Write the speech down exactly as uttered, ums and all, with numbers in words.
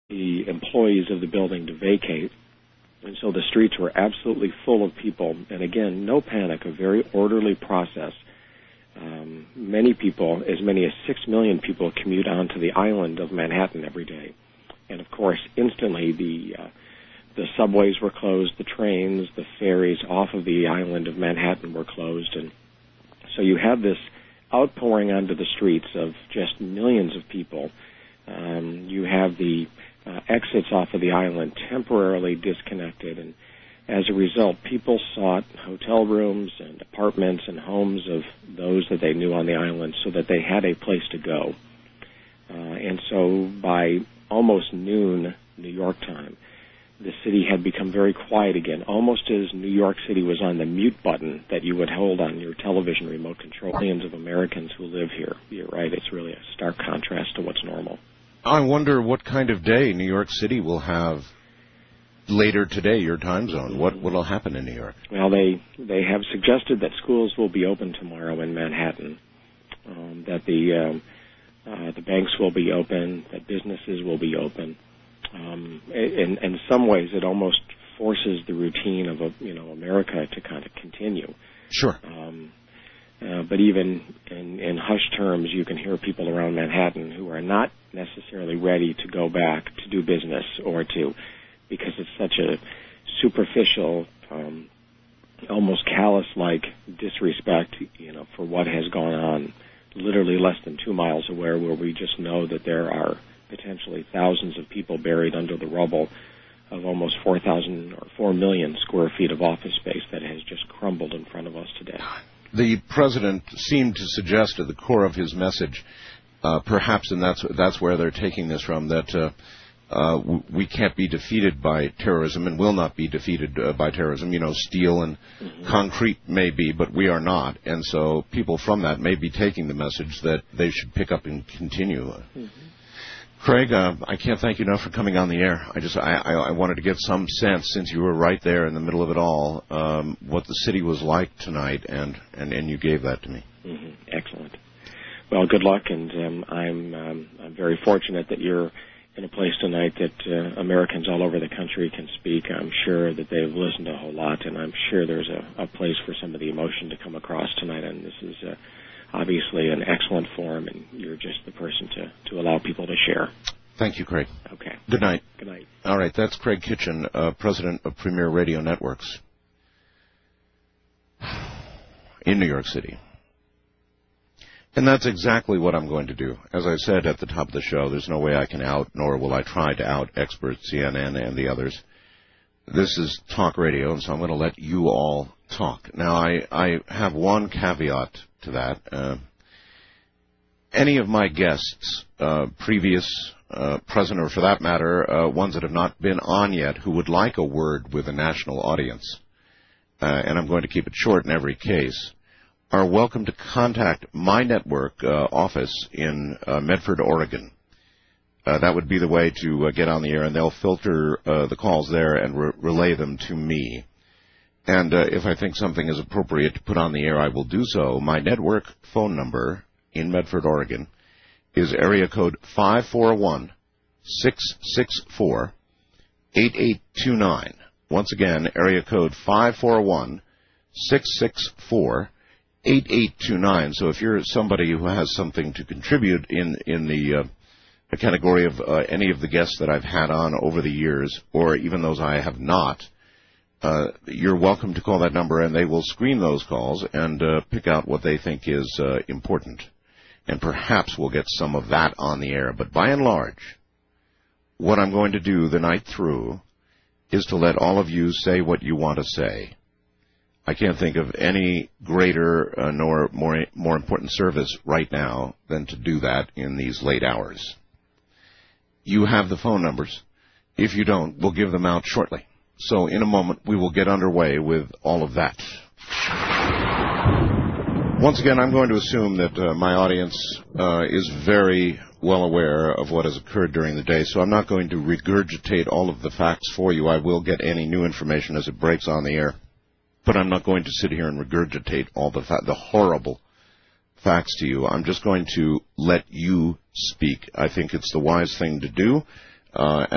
the employees of the building to vacate. And so the streets were absolutely full of people. And again, no panic, a very orderly process. Um, many people, as many as six million people, commute onto the island of Manhattan every day. And of course, instantly the uh, the subways were closed, the trains, the ferries off of the island of Manhattan were closed. And so you have this outpouring onto the streets of just millions of people. Um, you have the uh, exits off of the island temporarily disconnected, and as a result, people sought hotel rooms and apartments and homes of those that they knew on the island so that they had a place to go. Uh, and so by almost noon, New York time, the city had become very quiet again, almost as New York City was on the mute button that you would hold on your television remote control. Millions of Americans who live here. You're right, it's really a stark contrast to what's normal. I wonder what kind of day New York City will have later today, your time zone. What will happen in New York? Well, they they have suggested that schools will be open tomorrow in Manhattan, um, that the um, uh, the banks will be open, that businesses will be open. Um, in, in some ways, it almost forces the routine of a, you know America to kind of continue. Sure. Um, uh, but even in, in hushed terms, you can hear people around Manhattan who are not necessarily ready to go back to do business or to, because it's such a superficial, um, almost callous-like disrespect, you know, for what has gone on literally less than two miles away, where we just know that there are potentially thousands of people buried under the rubble of almost four thousand or four million square feet of office space that has just crumbled in front of us today. The president seemed to suggest at the core of his message, uh, perhaps, and that's that's where they're taking this from, that uh, uh, we can't be defeated by terrorism and will not be defeated uh, by terrorism. You know, steel and mm-hmm. concrete may be, but we are not. And so people from that may be taking the message that they should pick up and continue. Mm-hmm. Craig, uh, I can't thank you enough for coming on the air. I just I, I, I wanted to get some sense, since you were right there in the middle of it all, um, what the city was like tonight, and, and, and you gave that to me. Mm-hmm. Excellent. Well, good luck, and um, I'm um, I'm very fortunate that you're in a place tonight that uh, Americans all over the country can speak. I'm sure that they've listened a whole lot, and I'm sure there's a, a place for some of the emotion to come across tonight, and this is uh, obviously an excellent forum, and you're just the person to, to allow people to share. Thank you, Craig. Okay. Good night. Good night. All right, that's Craig Kitchen, uh, president of Premier Radio Networks in New York City. And that's exactly what I'm going to do. As I said at the top of the show, there's no way I can out, nor will I try to out experts, C N N and the others. This is talk radio, and so I'm going to let you all talk. Now, I, I have one caveat to that. Uh, any of my guests, uh, previous, uh, present, or for that matter, uh, ones that have not been on yet, who would like a word with a national audience, uh, and I'm going to keep it short in every case, are welcome to contact my network uh, office in uh, Medford, Oregon. Uh, that would be the way to uh, get on the air, and they'll filter uh, the calls there and re- relay them to me. And uh, if I think something is appropriate to put on the air, I will do so. My network phone number in Medford, Oregon, is area code five four one, six six four, eight eight two nine. Once again, area code five four one, six six four, eight eight two nine. So if you're somebody who has something to contribute in, in the, uh, the category of uh, any of the guests that I've had on over the years, or even those I have not, uh, you're welcome to call that number, and they will screen those calls and uh, pick out what they think is uh, important. And perhaps we'll get some of that on the air. But by and large, what I'm going to do the night through is to let all of you say what you want to say. I can't think of any greater uh, nor more more important service right now than to do that in these late hours. You have the phone numbers. If you don't, we'll give them out shortly. So in a moment, we will get underway with all of that. Once again, I'm going to assume that uh, my audience uh, is very well aware of what has occurred during the day, so I'm not going to regurgitate all of the facts for you. I will get any new information as it breaks on the air. But I'm not going to sit here and regurgitate all the fa- the horrible facts to you. I'm just going to let you speak. I think it's the wise thing to do. Uh,